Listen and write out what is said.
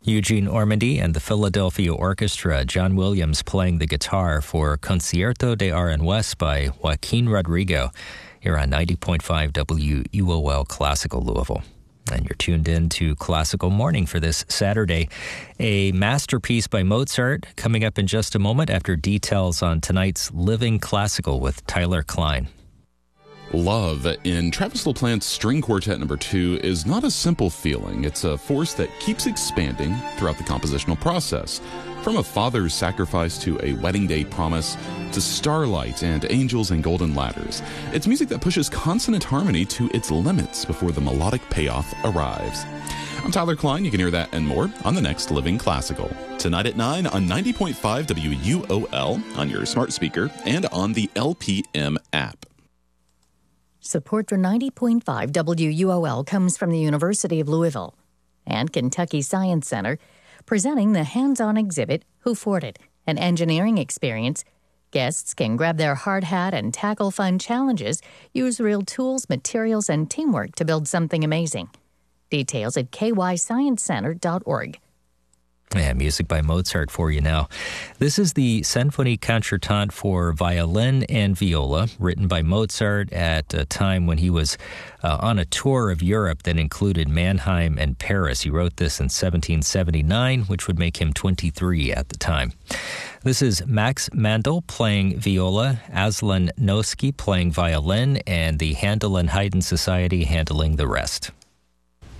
Eugene Ormandy and the Philadelphia Orchestra, John Williams playing the guitar for Concierto de Aranjuez by Joaquin Rodrigo, here on 90.5 WUOL Classical Louisville. And you're tuned in to Classical Morning for this Saturday. A masterpiece by Mozart coming up in just a moment after details on tonight's Living Classical with Tyler Klein. Love in Travis LaPlante's String Quartet No. 2 is not a simple feeling. It's a force that keeps expanding throughout the compositional process. From a father's sacrifice to a wedding day promise to starlight and angels and golden ladders. It's music that pushes consonant harmony to its limits before the melodic payoff arrives. I'm Tyler Klein. You can hear that and more on the next Living Classical. Tonight at 9 on 90.5 WUOL on your smart speaker and on the LPM app. Support for 90.5 WUOL comes from the University of Louisville and Kentucky Science Center, presenting the hands-on exhibit, Who Fought It? An engineering experience. Guests can grab their hard hat and tackle fun challenges, use real tools, materials, and teamwork to build something amazing. Details at kysciencecenter.org. And music by Mozart for you now. This is the Symphonie Concertante for violin and viola, written by Mozart at a time when he was on a tour of Europe that included Mannheim and Paris. He wrote this in 1779, which would make him 23 at the time. This is Max Mandel playing viola, Aslan Noski playing violin, and the Handel and Haydn Society handling the rest.